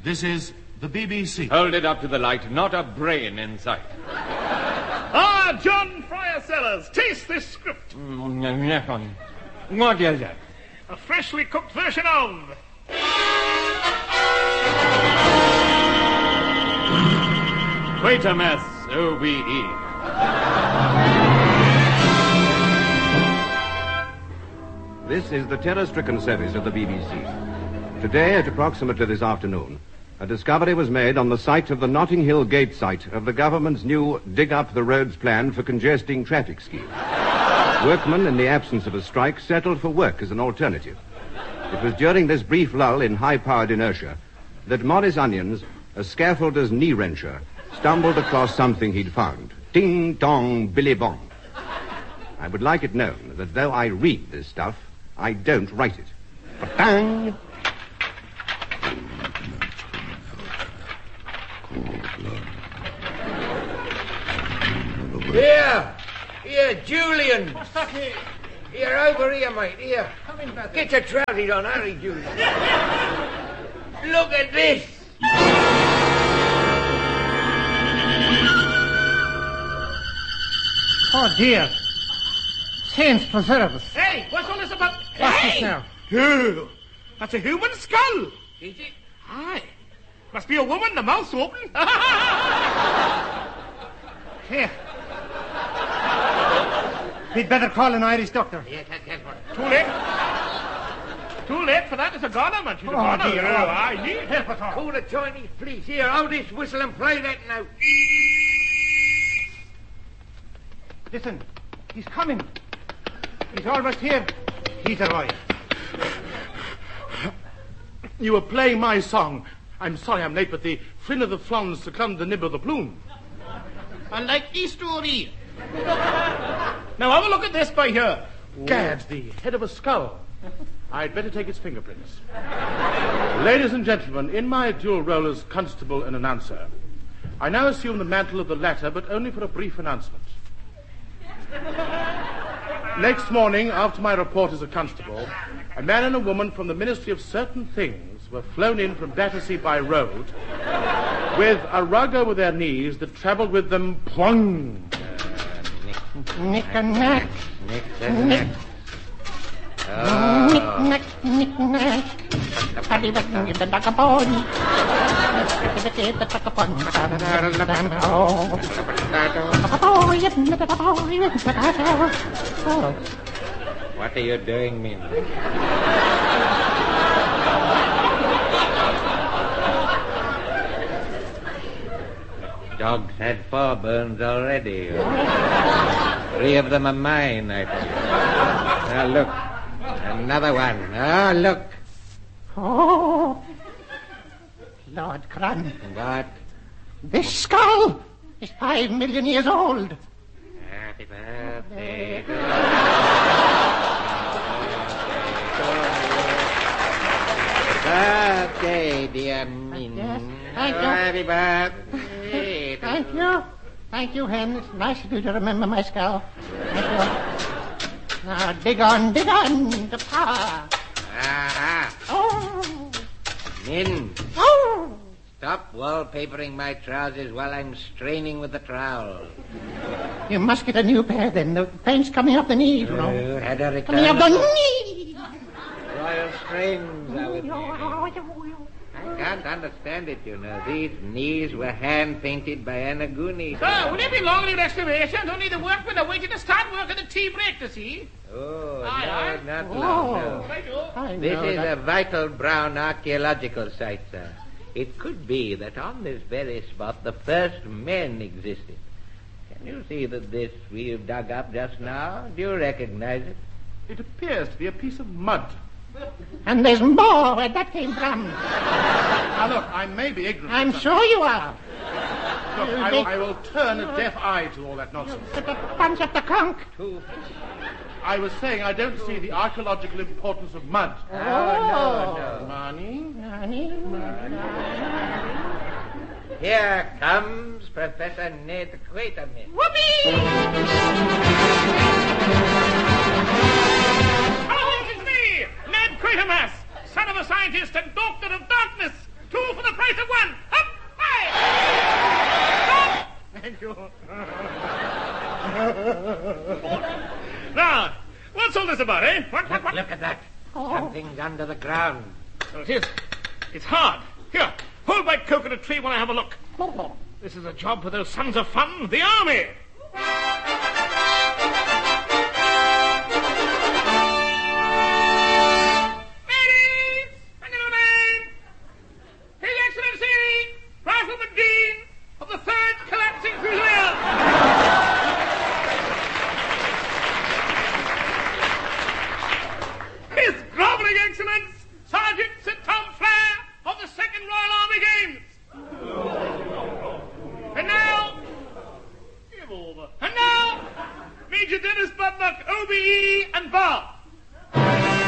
This is the BBC. Hold it up to the light. Not a brain in sight. John Fryer Sellers, taste this script. What is it? A freshly cooked version of... Quatermass, OBE. This is the terror-stricken service of the BBC. Today, at approximately this afternoon, a discovery was made on the site of the Notting Hill Gate site of the government's new Dig Up the Roads plan for congesting traffic scheme. Workmen, in the absence of a strike, settled for work as an alternative. It was during this brief lull in high-powered inertia that Morris Onions, a scaffolder's knee-wrencher, stumbled across something he'd found. Ding, dong, billy bong. I would like it known that though I read this stuff, I don't write it. Ba-dang! Here, Julian. What's that here? Here, over here, mate, here. Come in, Beth. Get your trousers on, hurry, Julian. Look at this. Oh, dear. Saints preserve us. Hey, what's all this about? What's this now? Oh, that's a human skull. Is it? Aye. Must be a woman, the mouth's open. Here. We'd better call an Irish doctor. Yeah, that's what. Too late. Too late for that. It's a goner, man. She's a goner. dear. Oh, I need help at all. Call the Chinese police. Here, hold this whistle and play that note. Listen, he's coming. He's almost here. He's arrived. You were playing my song. I'm sorry I'm late, but the fin of the flons succumbed the nib of the plume. I like the story. Now have a look at this by here. Gad, the head of a skull. I'd better take its fingerprints. Ladies and gentlemen, in my dual role as constable and announcer, I now assume the mantle of the latter, but only for a brief announcement. Next morning, after my report as a constable, a man and a woman from the Ministry of Certain Things were flown in from Battersea by road with a rug over their knees that travelled with them plung. Nick and knack. Nick and neck. Nick, knick, knack. Paddy the duck upon. What are you doing, Min? Dog's had 4 burns already. 3 of them are mine, I think. Now, look. Another one. Oh, look. Oh, Lord Cran. What? This skull is 5 million years old. Happy birthday. Birthday, dear Min. Yes, thank you. Happy birthday. Thank you. Thank you, Hen. It's nice of you to remember my skull. Thank you. Now, dig on to power. Aha. Oh, Min, oh. stop wallpapering my trousers while I'm straining with the trowel. You must get a new pair then. The paint's coming up the knee, you know. You had a return. Coming up the knee. Royal strains are with me. I can't understand it, you know. These knees were hand-painted by Anna Gooney. Sir, will it be long in the excavations? Only the workmen are waiting to start work at the tea break, to see. Oh, Aye, no, aye. not long, no. Right, oh. I This know is that. a vital Brown archaeological site, sir. It could be that on this very spot the first men existed. Can you see that this we've dug up just now? Do you recognize it? It appears to be a piece of mud. And there's more where that came from. Now, look, I may be ignorant. I'm of sure you are. Look, I will turn a deaf eye to all that nonsense. Put a punch at the conch. I was saying I don't see the archaeological importance of mud. Oh, no. Money? Nanny. Here comes Professor Ned Quatermass. Hello, it's me, Ned Quatermass, son of a scientist and doctor of darkness. 2 for the prize. price of one. Up, high. Thank you. Now, what's all this about, eh? What? Look at that. Something's under the ground. So it is. It's hard. Here, hold my coconut tree while I have a look. This is a job for those sons of fun, the army. Ladies and gentlemen, His Excellency, Rifleman Dean of the 3rd Collapsing Fusiliers. His groveling excellence, Sergeant Sir Tom Flair of the 2nd Royal Army Games. And now, give over. And now, Major Dennis Budnock, OBE and Bar.